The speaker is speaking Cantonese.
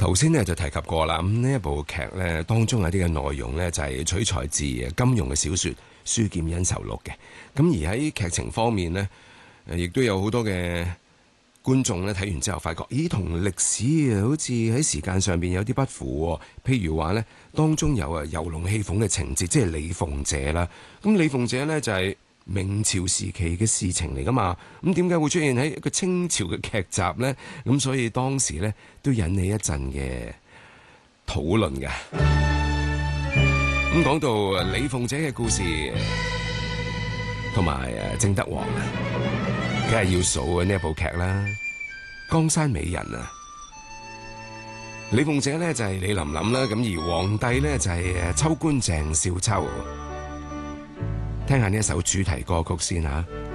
頭先咧就提及過啦，咁呢一部劇咧當中有啲嘅內容咧就係取材自金庸嘅小說《書劍恩仇錄》嘅，咁而喺劇情方面呢，亦都有好多嘅觀眾咧睇完之後發覺，咦，同歷史好似喺時間上邊有啲不符，譬如話呢，當中有遊龍戲鳳嘅情節，即係李鳳姐啦，咁李鳳姐呢，就係明朝時期嘅事情嚟噶嘛，咁點解會出現喺一個清朝嘅劇集呢？咁所以當時呢，都引起一陣嘅討論嘅。咁講到李鳳姐嘅故事，同埋鄭德皇啊，梗係要數呢一部劇啦，《江山美人》啊，李鳳姐呢，就係李琳琳啦，咁而皇帝呢，就係秋官鄭少秋。聽下呢一首主題歌曲先吓。